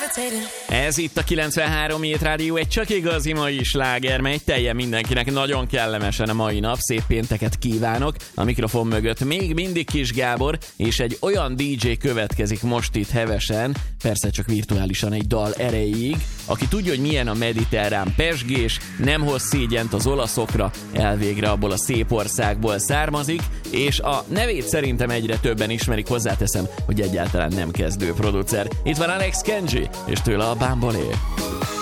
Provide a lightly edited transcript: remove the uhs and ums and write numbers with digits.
Ez itt a 93 Hét Rádió, egy csak igazi mai sláger, mely teljen mindenkinek nagyon kellemesen a mai nap. Szép pénteket kívánok. A mikrofon mögött még mindig Kis Gábor, és egy olyan DJ következik most itt hevesen, persze csak virtuálisan egy dal erejéig, aki tudja, hogy milyen a mediterrán pezsgés, nem hoz szégyent az olaszokra, elvégre abból a szép országból származik, és a nevét szerintem egyre többen ismerik, hozzáteszem, hogy egyáltalán nem kezdő producer. Itt van Alex Kenji, és tőle a Bambolé.